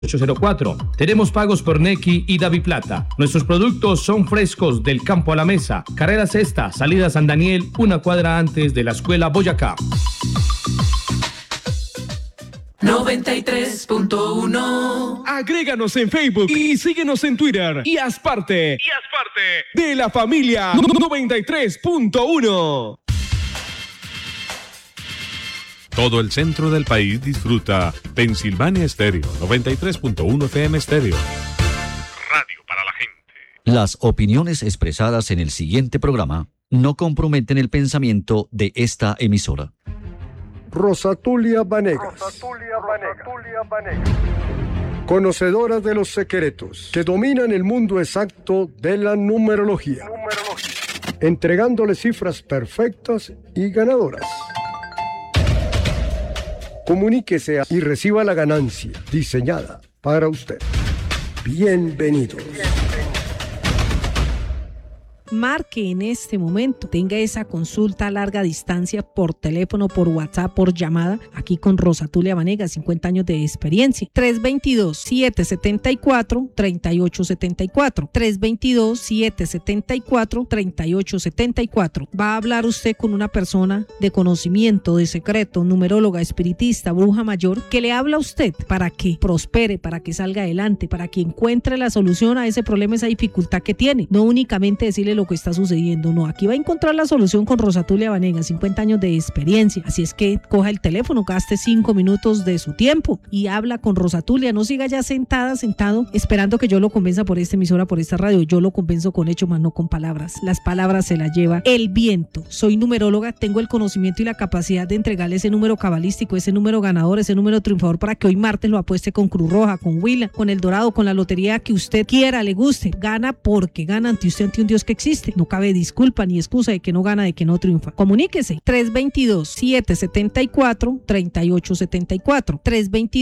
804. Tenemos pagos por Nequi y DaviPlata. Nuestros productos son frescos del campo a la mesa. Carrera Sexta, salida San Daniel, una cuadra antes de la escuela Boyacá. 93.1. Agréganos en Facebook y síguenos en Twitter y haz parte de la familia 93.1. Todo el centro del país disfruta Pensilvania Estéreo, 93.1 FM Estéreo. Radio para la gente. Las opiniones expresadas en el siguiente programa no comprometen el pensamiento de esta emisora. Rosatulia Vanegas. Conocedora de los secretos que dominan el mundo exacto de la numerología. Entregándole cifras perfectas y ganadoras. Comuníquese y reciba la ganancia diseñada para usted. Bienvenidos. Marque en este momento, tenga esa consulta a larga distancia por teléfono, por WhatsApp, por llamada, aquí con Rosatulia Vanegas, 50 años de experiencia. 322-774-3874. 322-774-3874. Va a hablar usted con una persona de conocimiento, de secreto, numeróloga, espiritista, bruja mayor, que le habla a usted para que prospere, para que salga adelante, para que encuentre la solución a ese problema, esa dificultad que tiene. No únicamente decirle lo que está sucediendo, no, aquí va a encontrar la solución con Rosatulia Vanegas, 50 años de experiencia, así es que coja el teléfono, gaste 5 minutos de su tiempo y habla con Rosatulia, no siga ya sentado, esperando que yo lo convenza por esta emisora, por esta radio, yo lo convenzo con hechos, más no con palabras, las palabras se las lleva el viento. Soy numeróloga, tengo el conocimiento y la capacidad de entregarle ese número cabalístico, ese número ganador, ese número triunfador para que hoy martes lo apueste con Cruz Roja, con Huila, con El Dorado, con la lotería que usted quiera, le guste, gana porque gana ante usted, ante un Dios que existe. No cabe disculpa ni excusa de que no gana, de que no triunfa. Comuníquese. 322-774-3874.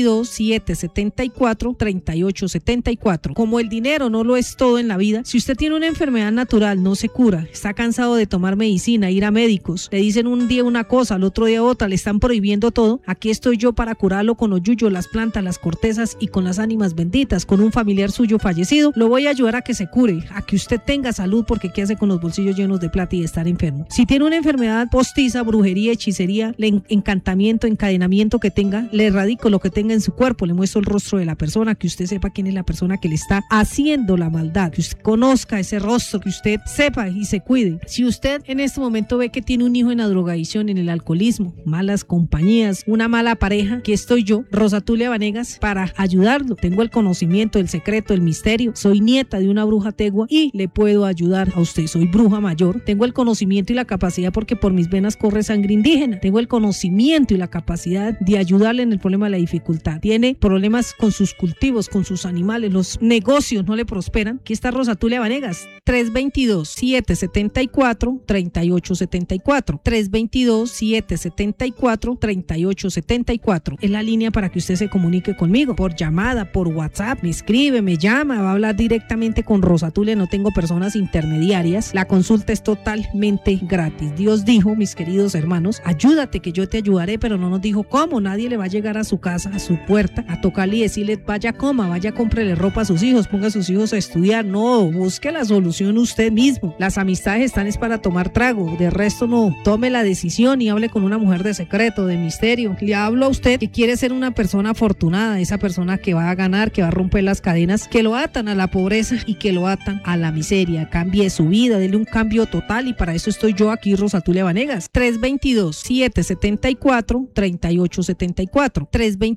322-774-3874. Como el dinero no lo es todo en la vida, si usted tiene una enfermedad natural, no se cura, está cansado de tomar medicina, ir a médicos, le dicen un día una cosa, al otro día otra, le están prohibiendo todo, aquí estoy yo para curarlo con los yuyos, las plantas, las cortezas y con las ánimas benditas, con un familiar suyo fallecido, lo voy a ayudar a que se cure, a que usted tenga salud, porque ¿qué hace con los bolsillos llenos de plata y estar enfermo? Si tiene una enfermedad postiza, brujería, hechicería, encantamiento, encadenamiento que tenga, le erradico lo que tenga en su cuerpo, le muestro el rostro de la persona, que usted sepa quién es la persona que le está haciendo la maldad, que usted conozca ese rostro, que usted sepa y se cuide. Si usted en este momento ve que tiene un hijo en la drogadicción, en el alcoholismo, malas compañías, una mala pareja, aquí estoy yo, Rosatulia Vanegas, para ayudarlo. Tengo el conocimiento, el secreto, el misterio, soy nieta de una bruja tegua y le puedo ayudar a usted. Soy bruja mayor, tengo el conocimiento y la capacidad, porque por mis venas corre sangre indígena, tengo el conocimiento y la capacidad de ayudarle en el problema de la dificultad. Tiene problemas con sus cultivos, con sus animales, los negocios no le prosperan. Aquí está Rosatulia Vanegas. 322-774-3874. 322-774-3874. Es la línea para que usted se comunique conmigo por llamada, por WhatsApp, me escribe, me llama, va a hablar directamente con Rosatulia, no tengo personas intermediarias. La consulta es totalmente gratis. Dios dijo, mis queridos hermanos, ayúdate que yo te ayudaré, pero no nos dijo cómo. Nadie le va a llegar a su casa, a su puerta, a tocarle y decirle vaya coma, vaya cómprele ropa a sus hijos, ponga a sus hijos a estudiar. No, busque la solución usted mismo. Las amistades están es para tomar trago, de resto no. Tome la decisión y hable con una mujer de secreto, de misterio. Le hablo a usted que quiere ser una persona afortunada, esa persona que va a ganar, que va a romper las cadenas que lo atan a la pobreza y que lo atan a la miseria. Cambie su vida, dele un cambio total, y para eso estoy yo aquí, Rosatulia Vanegas. 322-774-3874.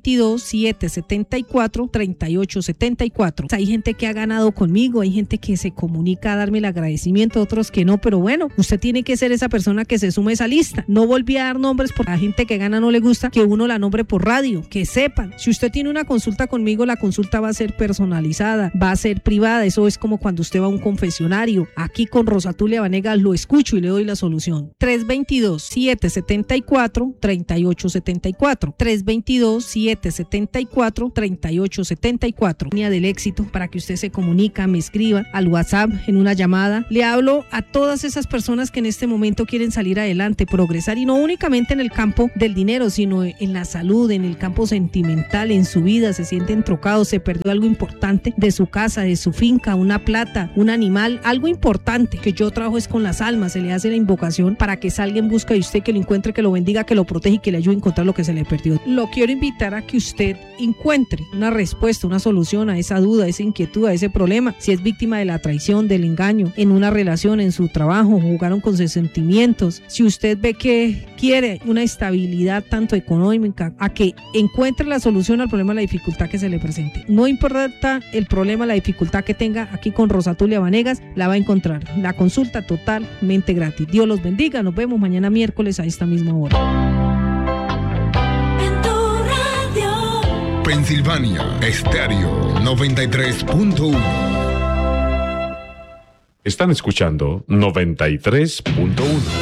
322-774-3874. Hay gente que ha ganado conmigo, hay gente que se comunica a darme el agradecimiento, otros que no, pero bueno, usted tiene que ser esa persona que se sume a esa lista. No volví a dar nombres porque a la gente que gana no le gusta que uno la nombre por radio, que sepan. Si usted tiene una consulta conmigo, la consulta va a ser personalizada, va a ser privada, eso es como cuando usted va a un confesionario. Aquí con Rosatulia Vanegas lo escucho y le doy la solución. 322-774-3874. 322-774-3874. Línea del éxito para que usted se comunica, me escriba al WhatsApp en una llamada. Le hablo a todas esas personas que en este momento quieren salir adelante, progresar, y no únicamente en el campo del dinero, sino en la salud, en el campo sentimental, en su vida. Se sienten trocados, se perdió algo importante de su casa, de su finca, una plata, un animal, algo importante. Que yo trabajo es con las almas, se le hace la invocación para que salga en busca de usted, que lo encuentre, que lo bendiga, que lo protege y que le ayude a encontrar lo que se le perdió. Lo quiero invitar a que usted encuentre una respuesta, una solución a esa duda, a esa inquietud, a ese problema. Si es víctima de la traición, del engaño, en una relación, en su trabajo, jugaron con sus sentimientos. Si usted ve que quiere una estabilidad tanto económica, a que encuentre la solución al problema, la dificultad que se le presente. No importa el problema, la dificultad que tenga, aquí con Rosa Tulia Vanegas la va a encontrar. La consulta totalmente gratis. Dios los bendiga. Nos vemos mañana miércoles a esta misma hora. Pensilvania Estéreo 93.1. Están escuchando 93.1.